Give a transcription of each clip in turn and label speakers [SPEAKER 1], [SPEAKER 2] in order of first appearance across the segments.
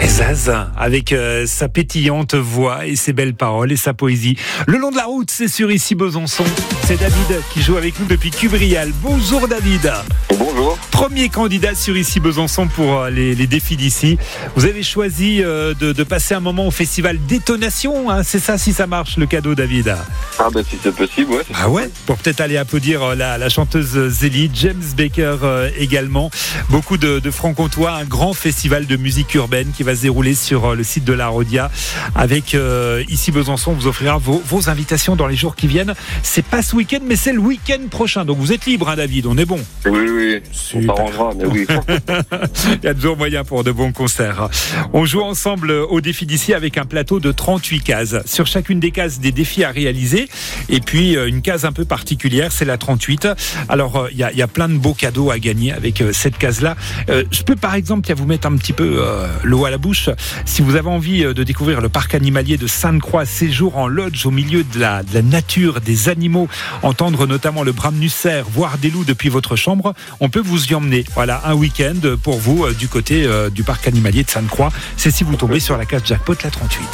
[SPEAKER 1] Zaza, avec sa pétillante voix et ses belles paroles et sa poésie. Le long de la route, c'est sur Ici Besançon. C'est David qui joue avec nous depuis Cubrial. Bonjour David.
[SPEAKER 2] Bonjour.
[SPEAKER 1] Premier candidat sur Ici Besançon pour les défis d'ici. Vous avez choisi de passer un moment au festival Détonation, hein, c'est ça si ça marche le cadeau David?
[SPEAKER 2] Ah ben si c'est possible, ouais.
[SPEAKER 1] Ah ouais, pour peut-être aller applaudir la chanteuse Zélie, James Baker également. Beaucoup de francs-comtois, un grand festival de musique urbaine qui va se dérouler sur le site de la Rodia avec Ici Besançon. On vous offrira vos invitations dans les jours qui viennent. C'est pas ce week-end, mais c'est le week-end prochain. Donc vous êtes libre, hein, David, on est bon.
[SPEAKER 2] Oui,
[SPEAKER 1] Super.
[SPEAKER 2] on s'arrangera, mais oui.
[SPEAKER 1] Il y a toujours moyen pour de bons concerts. On joue ensemble au défi d'ici avec un plateau de 38 cases. Sur chacune des cases, des défis à réaliser. Et puis une case un peu particulière, c'est la 38. Alors il y a plein de beaux cadeaux à gagner avec cette case-là. Je peux par exemple vous mettre un petit peu l'eau à la bouche. Si vous avez envie de découvrir le parc animalier de Sainte-Croix, séjour en lodge au milieu de la nature, des animaux, entendre notamment le brame-nucer, voir des loups depuis votre chambre, on peut vous y emmener. Voilà, un week-end pour vous du côté du parc animalier de Sainte-Croix. C'est si vous tombez sur la case jackpot, la 38.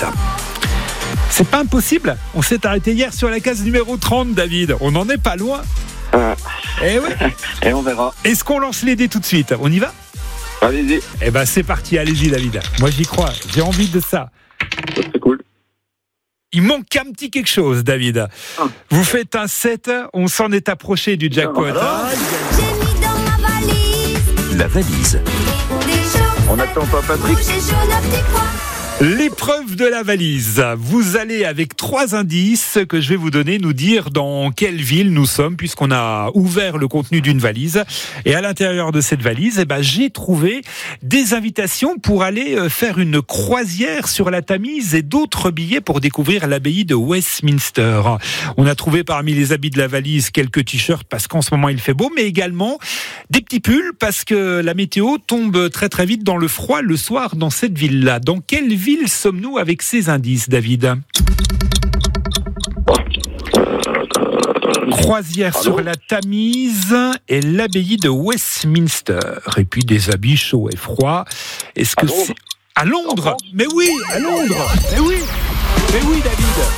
[SPEAKER 1] C'est pas impossible. On s'est arrêté hier sur la case numéro 30, David. On n'en est pas loin. Eh oui.
[SPEAKER 2] Et on verra.
[SPEAKER 1] Est-ce qu'on lance les dés tout de suite? On y va?
[SPEAKER 2] Allez-y.
[SPEAKER 1] Eh ben c'est parti, allez-y David. Moi j'y crois, j'ai envie de ça.
[SPEAKER 2] C'est cool.
[SPEAKER 1] Il manque un petit quelque chose, David. Vous faites un 7, on s'en est approché du jackpot.
[SPEAKER 3] J'ai mis dans ma valise
[SPEAKER 4] La valise.
[SPEAKER 2] On n'attend pas Patrick.
[SPEAKER 3] rouge et jaune à petits pois.
[SPEAKER 1] L'épreuve de la valise. Vous allez avec 3 indices que je vais vous donner, nous dire dans quelle ville nous sommes, puisqu'on a ouvert le contenu d'une valise. Et à l'intérieur de cette valise, j'ai trouvé des invitations pour aller faire une croisière sur la Tamise et d'autres billets pour découvrir l'abbaye de Westminster. On a trouvé parmi les habits de la valise quelques t-shirts parce qu'en ce moment il fait beau, mais également des petits pulls parce que la météo tombe très très vite dans le froid le soir dans cette ville-là. Dans quelle ville sommes-nous avec ces indices, David? Croisière sur la Tamise et l'abbaye de Westminster. Et puis des habits chauds et froids. Est-ce que c'est... À Londres? Mais oui, à Londres. Mais oui, David.